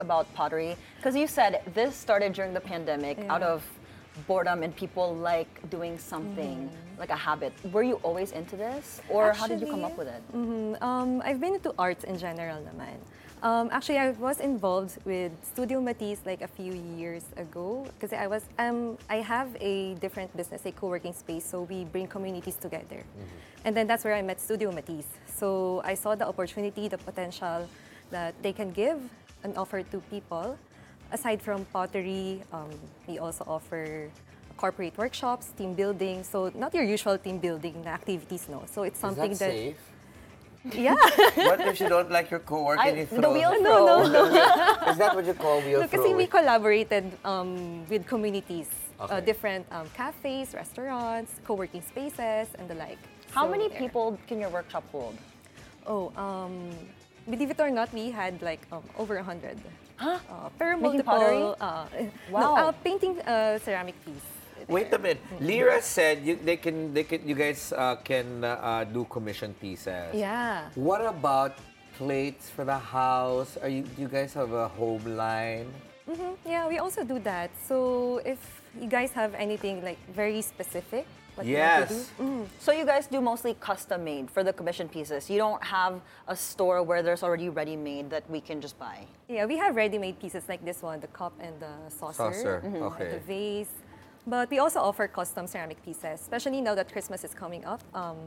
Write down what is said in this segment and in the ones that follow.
about pottery? Because you said this started during the pandemic out of boredom and people like doing something, like a habit. Were you always into this? Or how did you come up with it? I've been into arts in general naman. Actually, I was involved with Studio Matisse like a few years ago because I have a different business, a co-working space, so we bring communities together. And then that's where I met Studio Matisse. So I saw the opportunity, the potential that they can give and offer to people. Aside from pottery, we also offer corporate workshops, team building. So not your usual team building activities, no. So it's something Is that safe? Yeah. What if you don't like your coworker and you The throw? wheel throw. No. Is that what you call wheel Kasi throwing? we collaborated with communities, Okay. different cafes, restaurants, co-working spaces, and the like. How So many there. people can your workshop hold? Oh, believe it or not, we had like over 100. Huh? Per Making multiple, pottery? no, Wow. painting ceramic piece. Wait a minute. Lyra said you guys can do commission pieces. Yeah. What about plates for the house? Do you guys have a home line? Yeah, we also do that. So if you guys have anything like very specific, what you want to Yes. do, So you guys do mostly custom made for the commission pieces. You don't have a store where there's already ready made that we can just buy. yeah, we have ready-made pieces like this one, the cup and the saucer, Saucer, and okay. the vase. But we also offer custom ceramic pieces, especially now that Christmas is coming up.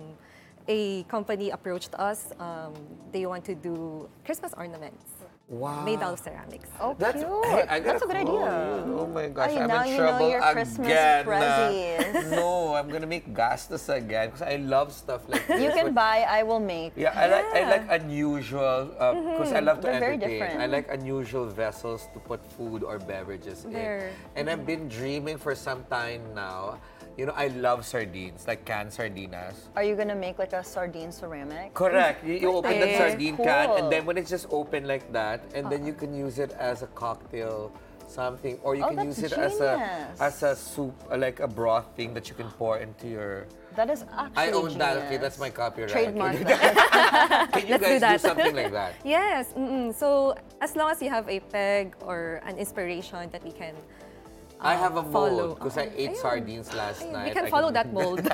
A company approached us. They want to do Christmas ornaments Wow. made out of ceramics. Oh, That's, cute. hey, I That's gotta a good call idea. you. Oh my gosh, Ay, I'm now in you know trouble your Christmas again. prezzies. No, I'm gonna make gastos again because I love stuff like this. You can but- buy, I will make. Yeah, I like unusual because I love to They're very entertain. different. I like unusual vessels to put food or beverages There. in. And I've been dreaming for some time now. You know, I love sardines, like canned sardinas. Are you gonna make like a sardine ceramic? Correct. You open the Pwede. sardine can, Cool. and then when it's just open like that, and then you can use it as a cocktail, something, or you Oh, can that's use it genius. as a soup, like a broth thing that you can pour into your. That is actually I own that. Okay, genius. that's my copyright. Trademark Can that. you Let's do guys do that. something like that? Yes. So as long as you have a peg or an inspiration that we can I have a follow. mold because I ate Ayun. sardines last Ayun, night. we can I follow that mold.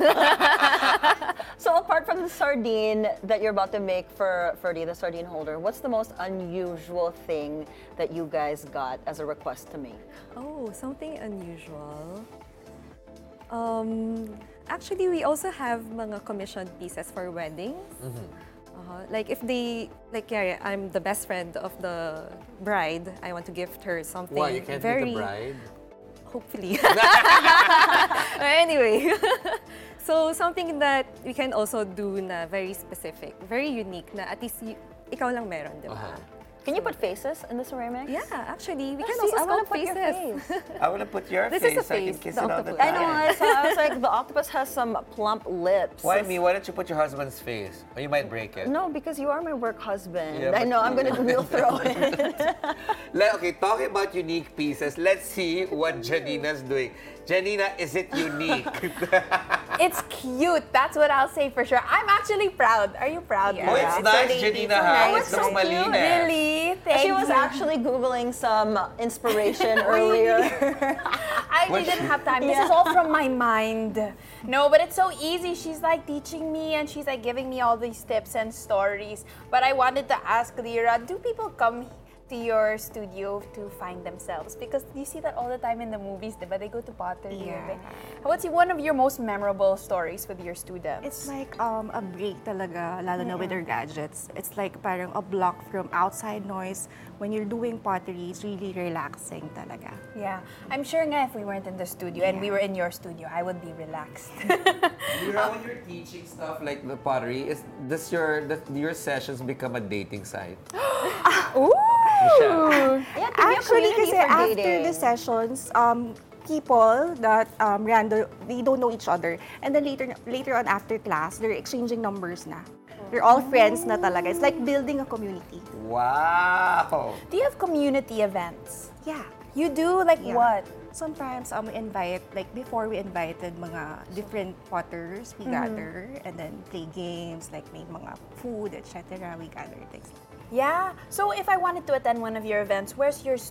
So apart from the sardine that you're about to make for Ferdy, the sardine holder, what's the most unusual thing that you guys got as a request to make? Oh, something unusual. Actually, we also have mga commissioned pieces for weddings. Like if they, like yeah, I'm the best friend of the bride. I want to gift her something Why, you can't very. meet the bride? Hopefully. Anyway, so something that we can also do na very specific, very unique na at least ikaw lang meron, di ba? Can you put faces in the ceramics? Yeah, actually, we can See, also I wanna sculpt put your faces. face. I want to put your This is face a so I can face, kiss the it all the octopus. time. I know, I was like, the octopus has some plump lips. Why me? Why don't you put your husband's face? Or you might break it. No, because you are my work husband. Yeah, I but- know, I'm gonna wheel throw it. Okay, talking about unique pieces, let's see what Janina's doing. Janina, is it unique? It's cute. That's what I'll say for sure. I'm actually proud. Are you proud? Yeah. Oh, Lyra? it's so nice, dainty, Janina. so Ha? nice. Oh, It it's looks so cute. malinis. Really? Thank She was you. actually Googling some inspiration earlier. I actually didn't have time. This is all from my mind. No, but it's so easy. She's like teaching me and she's like giving me all these tips and stories. But I wanted to ask Lyra, do people come to your studio to find themselves? Because you see that all the time in the movies, diba? They go to pottery. Yeah. What's one of your most memorable stories with your students? It's like a break talaga, lalo na with their gadgets. It's like parang a block from outside noise. When you're doing pottery, it's really relaxing talaga. Yeah. I'm sure nga if we weren't in the studio and we were in your studio, I would be relaxed. Lyra, when you're teaching stuff like the pottery, does your sessions become a dating site? Ooh! Michelle. Yeah, can be a Actually, community kasi for after dating. the sessions, people that random, they don't know each other. And then later on after class, they're exchanging numbers na. They're all friends na talaga. It's like building a community. Wow! Do you have community events? Yeah. You do? Like Yeah. what? Sometimes we invite, like before we invited mga different potters, we gather and then play games, like make mga food, etc. We gather things. Yeah. So if I wanted to attend one of your events, where's your